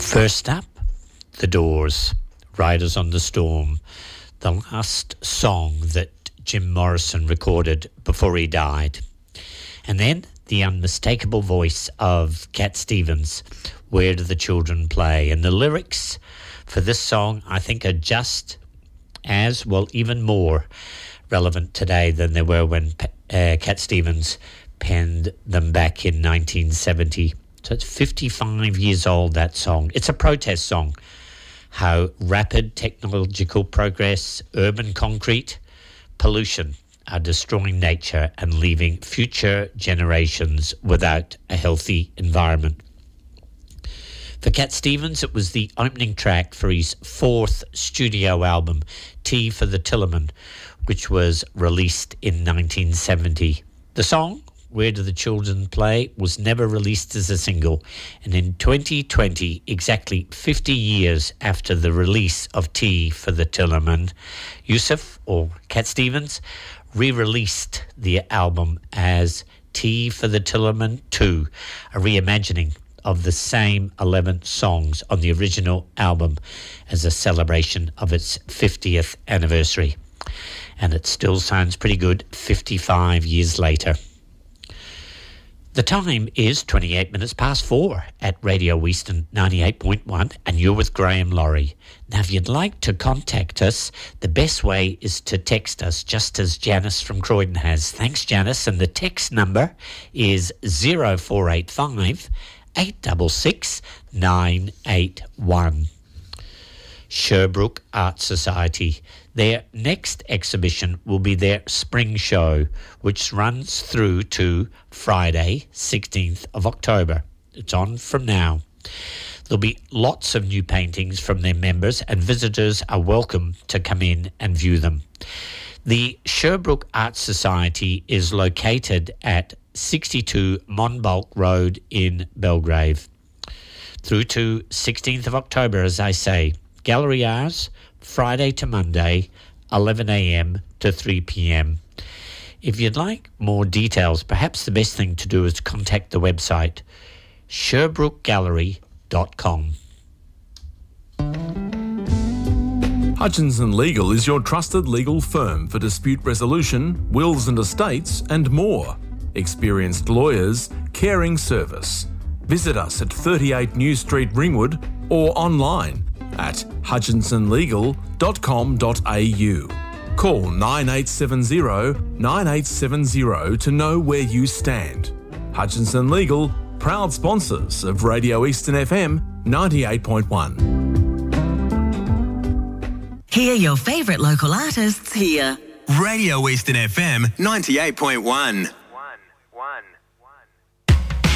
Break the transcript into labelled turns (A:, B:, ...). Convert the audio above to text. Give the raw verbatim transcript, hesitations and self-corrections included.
A: First up, The Doors, Riders on the Storm, the last song that Jim Morrison recorded before he died. And then the unmistakable voice of Cat Stevens, Where Do the Children Play? And the lyrics for this song, I think, are just as, well, even more relevant today than they were when uh, Cat Stevens penned them back in nineteen seventy. So it's fifty-five years old, that song. It's a protest song. How rapid technological progress, urban concrete, pollution are destroying nature and leaving future generations without a healthy environment. For Cat Stevens, it was the opening track for his fourth studio album, Tea for the Tillerman, which was released in nineteen seventy. The song, Where Do the Children Play, was never released as a single, and in twenty twenty, exactly fifty years after the release of Tea for the Tillerman, Yusuf, or Cat Stevens, re-released the album as Tea for the Tillerman two, a reimagining of the same eleven songs on the original album as a celebration of its fiftieth anniversary. And it still sounds pretty good fifty-five years later. The time is twenty-eight minutes past four at Radio Eastern ninety-eight point one, and you're with Graham Laurie. Now, if you'd like to contact us, the best way is to text us, just as Janice from Croydon has. Thanks, Janice. And the text number is zero four eight five, eight six six, nine eight one. Sherbrooke Art Society. Their next exhibition will be their spring show, which runs through to Friday, sixteenth of October. It's on from now. There'll be lots of new paintings from their members, and visitors are welcome to come in and view them. The Sherbrooke Art Society is located at sixty-two Monbulk Road in Belgrave. Through to sixteenth of October, as I say. Gallery hours, Friday to Monday, eleven a.m. to three p.m. If you'd like more details, perhaps the best thing to do is contact the website sherbrooke gallery dot com.
B: Hutchinson Legal is your trusted legal firm for dispute resolution, wills and estates, and more. Experienced lawyers, caring service. Visit us at thirty-eight New Street, Ringwood, or online at hutchinson legal dot com dot a u. Call nine eight seven zero, nine eight seven zero to know where you stand. Hutchinson Legal, proud sponsors of Radio Eastern F M ninety-eight point one.
C: Hear your favourite local artists here.
D: Radio Eastern F M ninety-eight point one.